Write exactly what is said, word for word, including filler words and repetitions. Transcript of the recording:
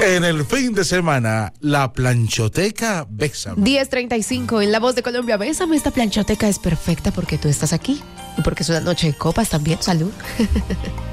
En el fin de semana, la planchoteca Bésame. diez treinta y cinco en La Voz de Colombia. Bésame, esta planchoteca es perfecta porque tú estás aquí y porque es una noche de copas también. Salud.